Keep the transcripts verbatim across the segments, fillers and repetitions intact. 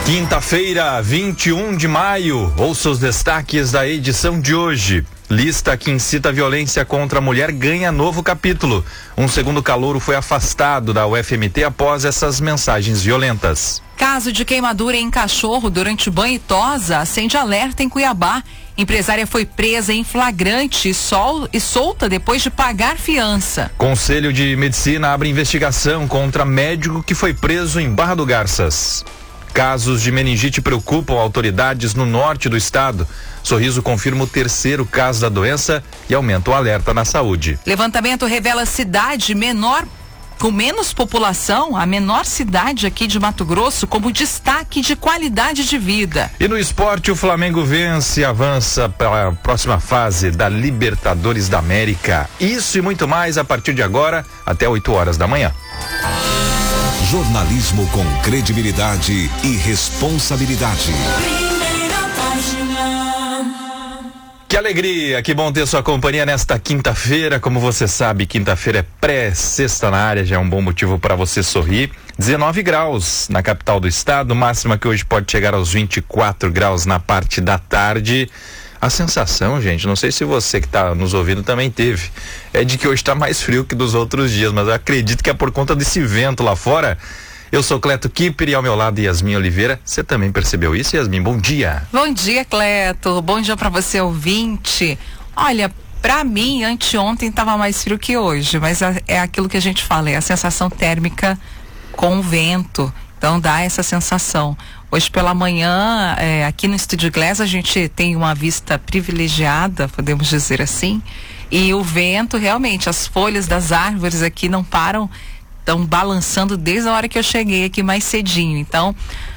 Quinta-feira, vinte e um de maio. Ouça os destaques da edição de hoje. Lista que incita a violência contra a mulher ganha novo capítulo. Um segundo calouro foi afastado da U F M T após essas mensagens violentas. Caso de queimadura em cachorro durante banho e tosa acende alerta em Cuiabá. Empresária foi presa em flagrante e, sol, e solta depois de pagar fiança. Conselho de Medicina abre investigação contra médico que foi preso em Barra do Garças. Casos de meningite preocupam autoridades no norte do estado. Sorriso confirma o terceiro caso da doença e aumenta o alerta na saúde. Levantamento revela cidade menor com menos população, a menor cidade aqui de Mato Grosso, como destaque de qualidade de vida. E no esporte, o Flamengo vence e avança para a próxima fase da Libertadores da América. Isso e muito mais a partir de agora, até oito horas da manhã. Jornalismo com credibilidade e responsabilidade. Que alegria, que bom ter sua companhia nesta quinta-feira. Como você sabe, quinta-feira é pré-sexta na área, já é um bom motivo para você sorrir. dezenove graus na capital do estado, máxima que hoje pode chegar aos vinte e quatro graus na parte da tarde. A sensação, gente, não sei se você que está nos ouvindo também teve, é de que hoje está mais frio que dos outros dias, mas eu acredito que é por conta desse vento lá fora. Eu sou Cleto Kipper e ao meu lado Yasmin Oliveira. Você também percebeu isso, Yasmin? Bom dia. Bom dia, Cleto. Bom dia para você, ouvinte. Olha, para mim, anteontem estava mais frio que hoje, mas é aquilo que a gente fala, é a sensação térmica com o vento. Então dá essa sensação. Hoje pela manhã, é, aqui no Estúdio Glass, a gente tem uma vista privilegiada, podemos dizer assim, e o vento, realmente, as folhas das árvores aqui não param, estão balançando desde a hora que eu cheguei aqui mais cedinho. Então,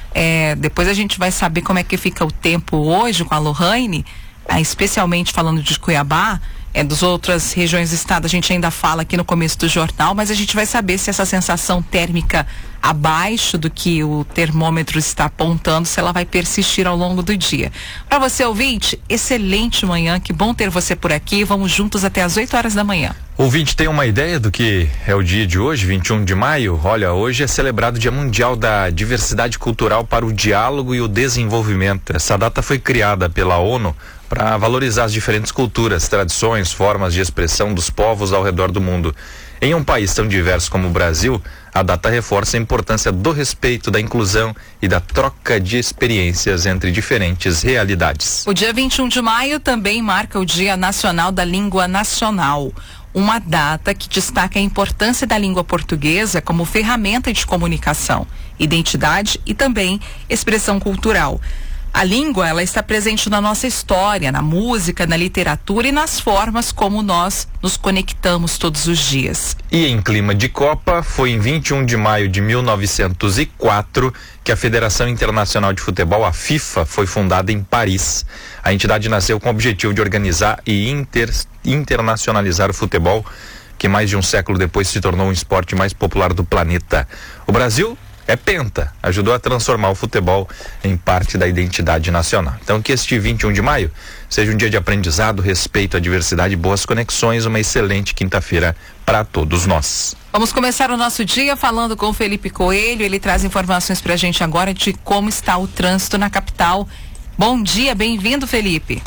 é, depois a gente vai saber como é que fica o tempo hoje com a Lohane, é, especialmente falando de Cuiabá. É, das outras regiões do estado a gente ainda fala aqui no começo do jornal, mas a gente vai saber se essa sensação térmica abaixo do que o termômetro está apontando, se ela vai persistir ao longo do dia. Para você, ouvinte, excelente manhã, que bom ter você por aqui, vamos juntos até as oito horas da manhã. Ouvinte, tem uma ideia do que é o dia de hoje, vinte e um de maio? Olha, hoje é celebrado o Dia Mundial da Diversidade Cultural para o Diálogo e o Desenvolvimento. Essa data foi criada pela ONU para valorizar as diferentes culturas, tradições, formas de expressão dos povos ao redor do mundo. Em um país tão diverso como o Brasil, a data reforça a importância do respeito, da inclusão e da troca de experiências entre diferentes realidades. O dia vinte e um de maio também marca o Dia Nacional da Língua Nacional, uma data que destaca a importância da língua portuguesa como ferramenta de comunicação, identidade e também expressão cultural. A língua, ela está presente na nossa história, na música, na literatura e nas formas como nós nos conectamos todos os dias. E em clima de Copa, foi em vinte e um de maio de mil novecentos e quatro que a Federação Internacional de Futebol, a FIFA, foi fundada em Paris. A entidade nasceu com o objetivo de organizar e inter, internacionalizar o futebol, que mais de um século depois se tornou um esporte mais popular do planeta. O Brasil é penta, ajudou a transformar o futebol em parte da identidade nacional. Então que este vinte e um de maio seja um dia de aprendizado, respeito à diversidade e boas conexões, uma excelente quinta-feira para todos nós. Vamos começar o nosso dia falando com o Felipe Coelho, ele traz informações pra gente agora de como está o trânsito na capital. Bom dia, bem-vindo, Felipe.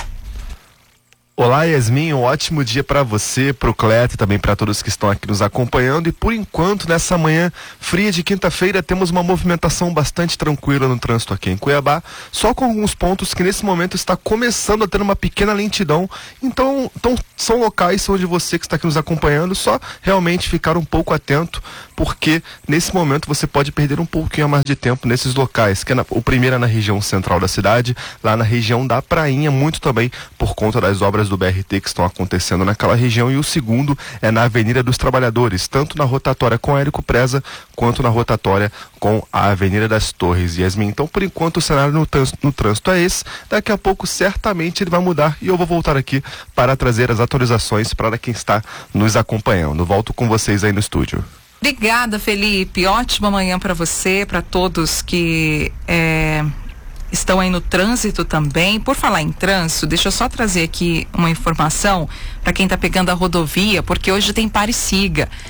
Olá, Yasmin, um ótimo dia para você, para o Cleto e também para todos que estão aqui nos acompanhando. E por enquanto, nessa manhã fria de quinta-feira, temos uma movimentação bastante tranquila no trânsito aqui em Cuiabá, só com alguns pontos que nesse momento está começando a ter uma pequena lentidão. Então, então são locais onde você que está aqui nos acompanhando, só realmente ficar um pouco atento, porque nesse momento você pode perder um pouquinho mais de tempo nesses locais, que é na, o primeiro é na região central da cidade, lá na região da Prainha, muito também por conta das obras do B R T que estão acontecendo naquela região, e o segundo é na Avenida dos Trabalhadores, tanto na rotatória com Érico Preza, quanto na rotatória com a Avenida das Torres. Yasmin, então por enquanto o cenário no, no trânsito é esse, daqui a pouco certamente ele vai mudar e eu vou voltar aqui para trazer as atualizações para quem está nos acompanhando. Volto com vocês aí no estúdio. Obrigada, Felipe, ótima manhã para você, para todos que é... estão aí no trânsito também. Por falar em trânsito, deixa eu só trazer aqui uma informação para quem está pegando a rodovia, porque hoje tem pare e siga.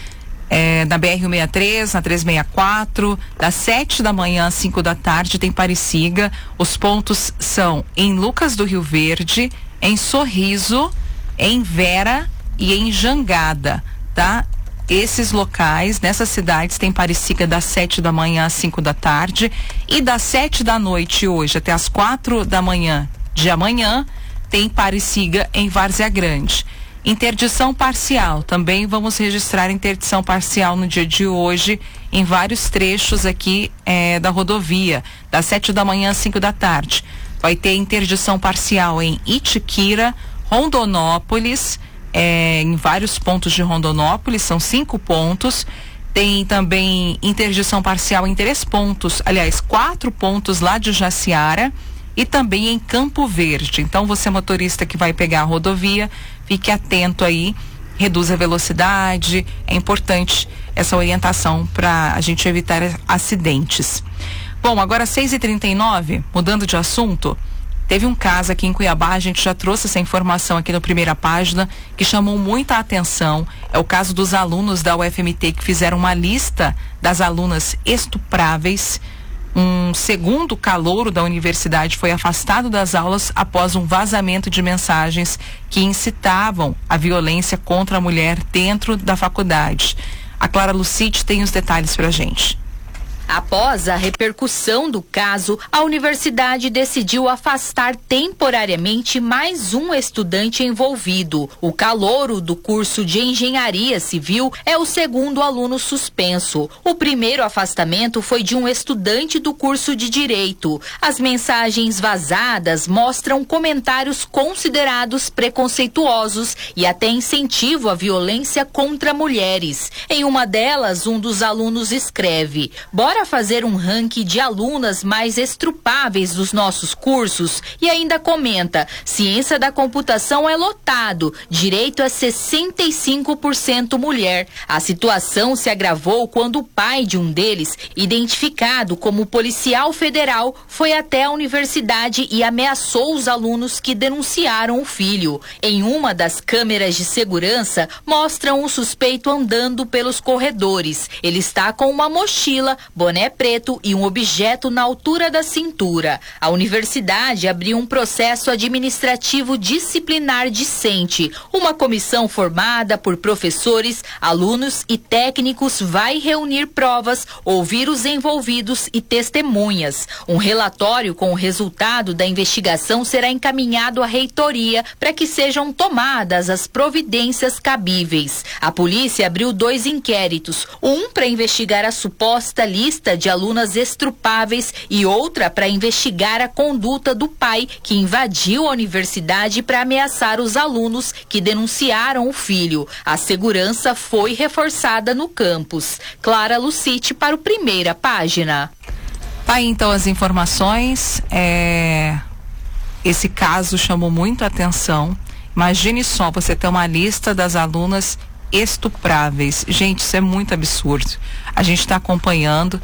É, na B R cento e sessenta e três, na trezentos e sessenta e quatro, das sete da manhã às cinco da tarde tem Pariciga. Os pontos são em Lucas do Rio Verde, em Sorriso, em Vera e em Jangada, tá? Esses locais, nessas cidades, tem Pariciga das sete da manhã às cinco da tarde, e das sete da noite hoje até as quatro da manhã de amanhã tem Pariciga em Várzea Grande. Interdição parcial, também vamos registrar interdição parcial no dia de hoje em vários trechos aqui eh, da rodovia, das sete da manhã às cinco da tarde. Vai ter interdição parcial em Itiquira, Rondonópolis, eh, em vários pontos de Rondonópolis, são cinco pontos. Tem também interdição parcial em três pontos, aliás, quatro pontos lá de Jaciara e também em Campo Verde. Então, você motorista que vai pegar a rodovia, fique atento aí, reduza a velocidade, é importante essa orientação para a gente evitar acidentes. Bom, agora seis e trinta e nove, mudando de assunto, teve um caso aqui em Cuiabá, a gente já trouxe essa informação aqui na primeira página, que chamou muita atenção. É o caso dos alunos da U F M T que fizeram uma lista das alunas estupráveis. Um segundo calouro da universidade foi afastado das aulas após um vazamento de mensagens que incitavam a violência contra a mulher dentro da faculdade. A Clara Lucite tem os detalhes pra gente. Após a repercussão do caso, a universidade decidiu afastar temporariamente mais um estudante envolvido. O calouro do curso de Engenharia Civil é o segundo aluno suspenso. O primeiro afastamento foi de um estudante do curso de Direito. As mensagens vazadas mostram comentários considerados preconceituosos e até incentivo à violência contra mulheres. Em uma delas, um dos alunos escreve: "Bora fazer um ranking de alunas mais estrupáveis dos nossos cursos", e ainda comenta: "Ciência da computação é lotado, direito é sessenta e cinco por cento mulher". A situação se agravou quando o pai de um deles, identificado como policial federal, foi até a universidade e ameaçou os alunos que denunciaram o filho. Em uma das câmeras de segurança, mostram o suspeito andando pelos corredores. Ele está com uma mochila, boné preto e um objeto na altura da cintura. A universidade abriu um processo administrativo disciplinar discente. Uma comissão formada por professores, alunos e técnicos vai reunir provas, ouvir os envolvidos e testemunhas. Um relatório com o resultado da investigação será encaminhado à reitoria para que sejam tomadas as providências cabíveis. A polícia abriu dois inquéritos, um para investigar a suposta lista de alunas estrupáveis e outra para investigar a conduta do pai que invadiu a universidade para ameaçar os alunos que denunciaram o filho. A segurança foi reforçada no campus. Clara Lucite para o Primeira Página. Tá aí então as informações. É... Esse caso chamou muito a atenção. Imagine só, você ter uma lista das alunas estupráveis. Gente, isso é muito absurdo. A gente está acompanhando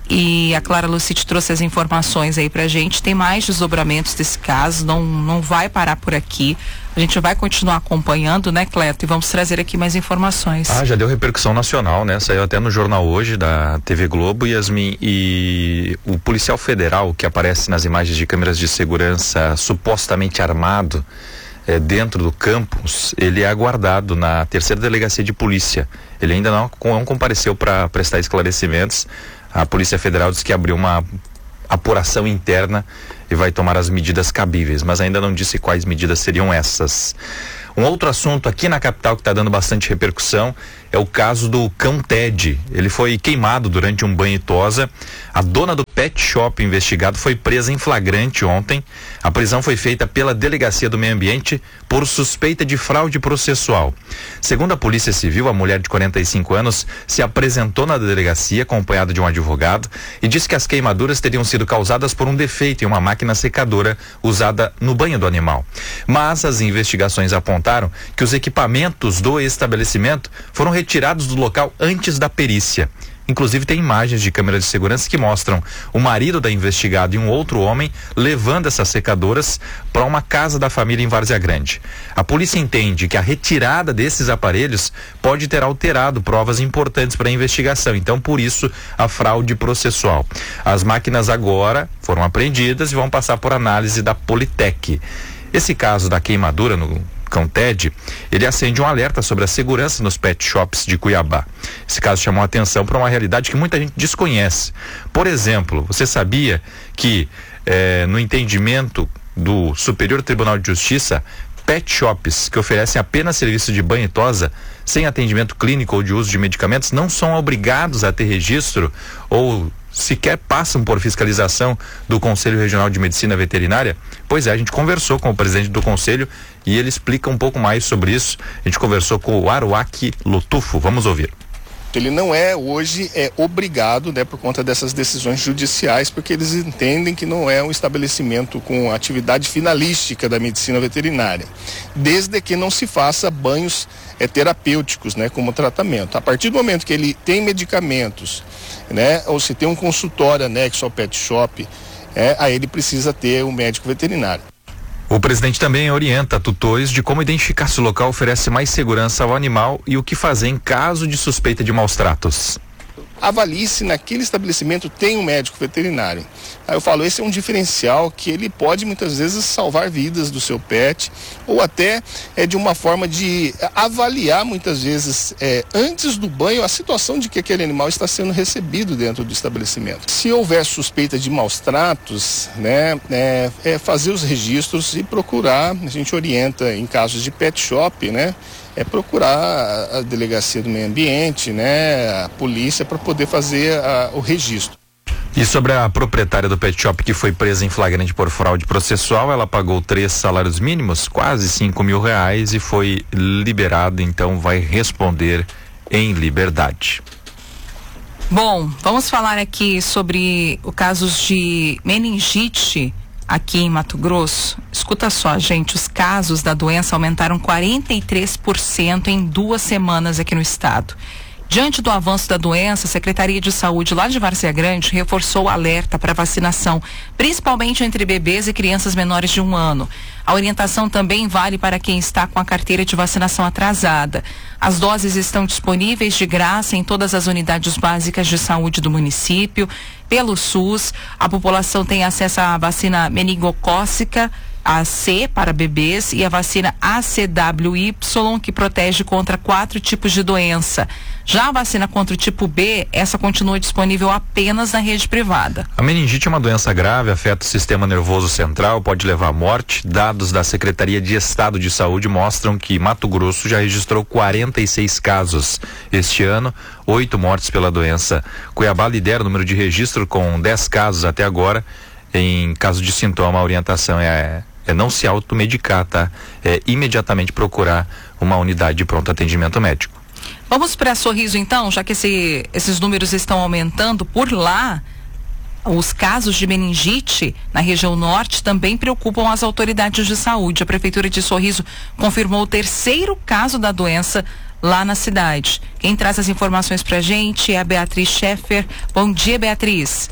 e a Clara Lucite trouxe as informações aí pra gente. Tem mais desdobramentos desse caso, não, não vai parar por aqui. A gente vai continuar acompanhando, né, Cleto? E vamos trazer aqui mais informações. Ah, já deu repercussão nacional, né? Saiu até no Jornal Hoje, da T V Globo, Yasmin. E o policial federal que aparece nas imagens de câmeras de segurança supostamente armado É, dentro do campus, ele é aguardado na terceira delegacia de polícia. Ele ainda não, não compareceu para prestar esclarecimentos. A Polícia Federal diz que abriu uma apuração interna e vai tomar as medidas cabíveis, mas ainda não disse quais medidas seriam essas. Um outro assunto aqui na capital que está dando bastante repercussão é o caso do cão Ted. Ele foi queimado durante um banho e tosa. A dona do pet shop investigado foi presa em flagrante ontem. A prisão foi feita pela Delegacia do Meio Ambiente por suspeita de fraude processual. Segundo a Polícia Civil, a mulher de quarenta e cinco anos se apresentou na delegacia acompanhada de um advogado e disse que as queimaduras teriam sido causadas por um defeito em uma máquina secadora usada no banho do animal. Mas as investigações apontaram que os equipamentos do estabelecimento foram retirados do local antes da perícia. Inclusive tem imagens de câmeras de segurança que mostram o marido da investigada e um outro homem levando essas secadoras para uma casa da família em Várzea Grande. A polícia entende que a retirada desses aparelhos pode ter alterado provas importantes para a investigação, então por isso a fraude processual. As máquinas agora foram apreendidas e vão passar por análise da Politec. Esse caso da queimadura no Cão Ted, ele acende um alerta sobre a segurança nos pet shops de Cuiabá. Esse caso chamou a atenção para uma realidade que muita gente desconhece. Por exemplo, você sabia que eh, no entendimento do Superior Tribunal de Justiça, pet shops que oferecem apenas serviço de banho e tosa, sem atendimento clínico ou de uso de medicamentos, não são obrigados a ter registro ou sequer passam por fiscalização do Conselho Regional de Medicina Veterinária? Pois é, a gente conversou com o presidente do Conselho e ele explica um pouco mais sobre isso. A gente conversou com o Aruaki Lotufo. Vamos ouvir. Ele não é hoje é obrigado, né, por conta dessas decisões judiciais, porque eles entendem que não é um estabelecimento com atividade finalística da medicina veterinária, desde que não se faça banhos é, terapêuticos, né, como tratamento. A partir do momento que ele tem medicamentos, né, ou se tem um consultório anexo ao pet shop, é, aí ele precisa ter um médico veterinário. O presidente também orienta tutores de como identificar se o local oferece mais segurança ao animal e o que fazer em caso de suspeita de maus tratos. Avalie se naquele estabelecimento tem um médico veterinário. Aí eu falo, esse é um diferencial que ele pode muitas vezes salvar vidas do seu pet, ou até é de uma forma de avaliar muitas vezes é, antes do banho a situação de que aquele animal está sendo recebido dentro do estabelecimento. Se houver suspeita de maus tratos, né, é, é fazer os registros e procurar, a gente orienta em casos de pet shop, né, é procurar a delegacia do meio ambiente, né, a polícia, para poder fazer a, o registro. E sobre a proprietária do pet shop que foi presa em flagrante por fraude processual, ela pagou três salários mínimos, quase cinco mil reais, e foi liberada, então vai responder em liberdade. Bom, vamos falar aqui sobre os casos de meningite aqui em Mato Grosso. Escuta só, gente, os casos da doença aumentaram quarenta e três por cento em duas semanas aqui no estado. Diante do avanço da doença, a Secretaria de Saúde lá de Várzea Grande reforçou o alerta para vacinação, principalmente entre bebês e crianças menores de um ano. A orientação também vale para quem está com a carteira de vacinação atrasada. As doses estão disponíveis de graça em todas as unidades básicas de saúde do município. Pelo SUS, a população tem acesso à vacina meningocócica A C para bebês e a vacina A C W Y, que protege contra quatro tipos de doença. Já a vacina contra o tipo B, essa continua disponível apenas na rede privada. A meningite é uma doença grave, afeta o sistema nervoso central, pode levar à morte. Dados da Secretaria de Estado de Saúde mostram que Mato Grosso já registrou quarenta e seis casos este ano, oito mortes pela doença. Cuiabá lidera o número de registro com dez casos até agora. Em caso de sintoma, a orientação é, é não se automedicar, tá? É imediatamente procurar uma unidade de pronto atendimento médico. Vamos para Sorriso então, já que esse, esses números estão aumentando por lá. Os casos de meningite na região norte também preocupam as autoridades de saúde. A Prefeitura de Sorriso confirmou o terceiro caso da doença lá na cidade. Quem traz as informações pra gente é a Beatriz Scheffer. Bom dia, Beatriz.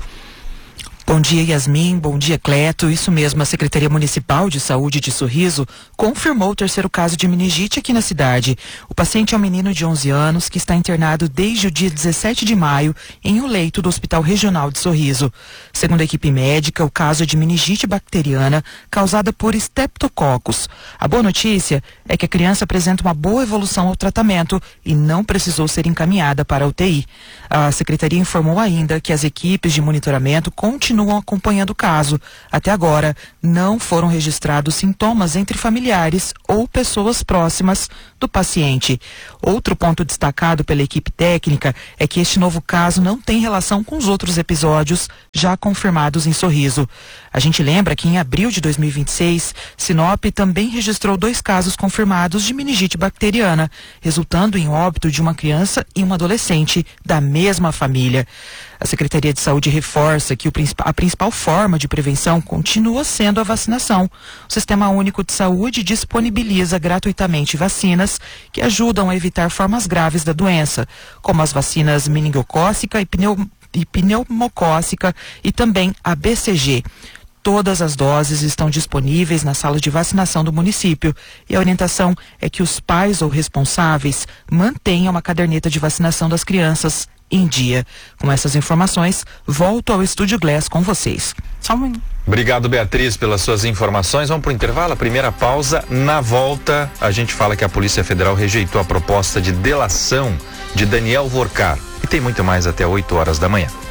Bom dia, Yasmin. Bom dia, Cleto. Isso mesmo, a Secretaria Municipal de Saúde de Sorriso confirmou o terceiro caso de meningite aqui na cidade. O paciente é um menino de onze anos que está internado desde o dia dezessete de maio em um leito do Hospital Regional de Sorriso. Segundo a equipe médica, o caso é de meningite bacteriana causada por Streptococcus. A boa notícia é que a criança apresenta uma boa evolução ao tratamento e não precisou ser encaminhada para a U T I. A Secretaria informou ainda que as equipes de monitoramento continuam continuam acompanhando o caso. Até agora, não foram registrados sintomas entre familiares ou pessoas próximas do paciente. Outro ponto destacado pela equipe técnica é que este novo caso não tem relação com os outros episódios já confirmados em Sorriso. A gente lembra que em abril de dois mil e vinte e seis, Sinop também registrou dois casos confirmados de meningite bacteriana, resultando em óbito de uma criança e uma adolescente da mesma família. A Secretaria de Saúde reforça que o, a principal forma de prevenção continua sendo a vacinação. O Sistema Único de Saúde disponibiliza gratuitamente vacinas que ajudam a evitar formas graves da doença, como as vacinas meningocócica e, pneu, e pneumocócica e também a B C G. Todas as doses estão disponíveis na sala de vacinação do município e a orientação é que os pais ou responsáveis mantenham a caderneta de vacinação das crianças em dia. Com essas informações, volto ao Estúdio Glass com vocês. Só um... Obrigado, Beatriz, pelas suas informações. Vamos para o intervalo, a primeira pausa. Na volta, a gente fala que a Polícia Federal rejeitou a proposta de delação de Daniel Vorcar. E tem muito mais até oito horas da manhã.